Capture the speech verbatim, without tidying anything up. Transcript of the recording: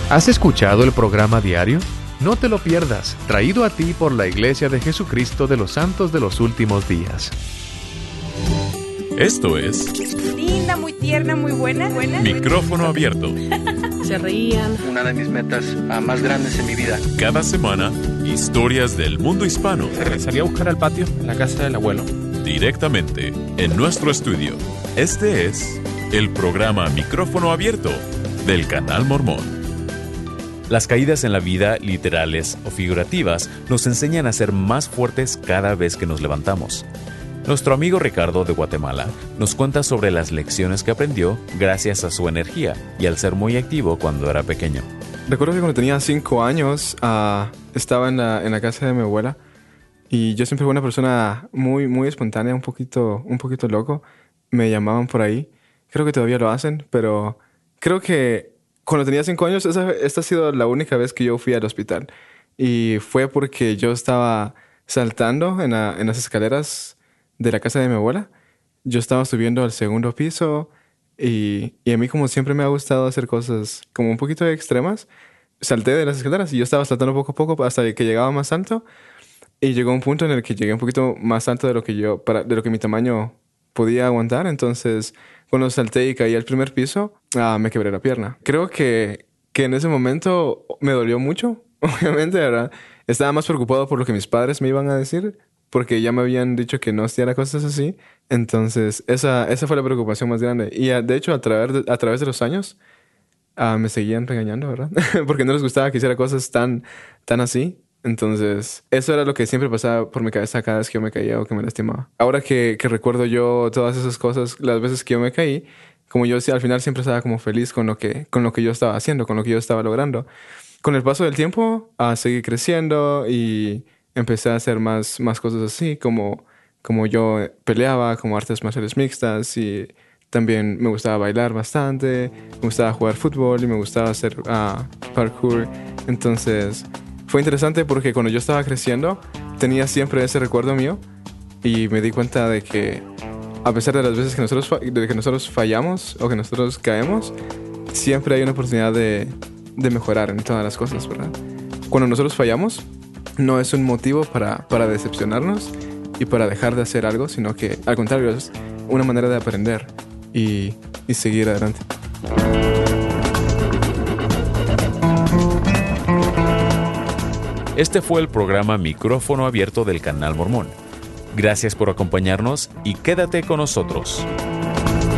¿Has escuchado el programa diario? No te lo pierdas, traído a ti por la Iglesia de Jesucristo de los Santos de los Últimos Días. Esto es... linda, muy tierna, muy buena. buena. Micrófono abierto. Se reían. Una de mis metas uh, más grandes en mi vida. Cada semana, historias del mundo hispano. Salí a buscar al patio, en la casa del abuelo. Directamente, en nuestro estudio. Este es el programa Micrófono Abierto del Canal Mormón. Las caídas en la vida, literales o figurativas, nos enseñan a ser más fuertes cada vez que nos levantamos. Nuestro amigo Ricardo de Guatemala nos cuenta sobre las lecciones que aprendió gracias a su energía y al ser muy activo cuando era pequeño. Recuerdo que cuando tenía cinco años uh, estaba en la, en la casa de mi abuela y yo siempre fui una persona muy, muy espontánea, un poquito, un poquito loco. Me llamaban por ahí. Creo que todavía lo hacen, pero creo que cuando tenía cinco años esa, esta ha sido la única vez que yo fui al hospital. Y fue porque yo estaba saltando en, la, en las escaleras de la casa de mi abuela. Yo estaba subiendo al segundo piso y, y a mí, como siempre me ha gustado hacer cosas como un poquito extremas, salté de las escaleras y yo estaba saltando poco a poco hasta que llegaba más alto, y llegó un punto en el que llegué un poquito más alto de lo que yo, para, de lo que mi tamaño podía aguantar. Entonces, cuando salté y caí al primer piso, ah, me quebré la pierna. Creo que, que en ese momento me dolió mucho, obviamente, ¿verdad? Estaba más preocupado por lo que mis padres me iban a decir, porque ya me habían dicho que no hiciera cosas así. Entonces, esa, esa fue la preocupación más grande. Y de hecho, a través de, a través de los años, uh, me seguían regañando, ¿verdad? Porque no les gustaba que hiciera cosas tan, tan así. Entonces, eso era lo que siempre pasaba por mi cabeza cada vez que yo me caía o que me lastimaba. Ahora que, que recuerdo yo todas esas cosas, las veces que yo me caí, como yo decía, al final siempre estaba como feliz con lo que, con lo que yo estaba haciendo, con lo que yo estaba logrando. Con el paso del tiempo, uh, seguí creciendo y empecé a hacer más, más cosas así, como, como yo peleaba, como artes marciales mixtas, y también me gustaba bailar bastante, me gustaba jugar fútbol y me gustaba hacer uh, parkour. Entonces, fue interesante porque cuando yo estaba creciendo, tenía siempre ese recuerdo mío y me di cuenta de que a pesar de las veces que nosotros, de que nosotros fallamos o que nosotros caemos, siempre hay una oportunidad de, de mejorar en todas las cosas, ¿verdad? Cuando nosotros fallamos, no es un motivo para, para decepcionarnos y para dejar de hacer algo, sino que al contrario, es una manera de aprender y, y seguir adelante. Este fue el programa Micrófono Abierto del Canal Mormón. Gracias por acompañarnos y quédate con nosotros.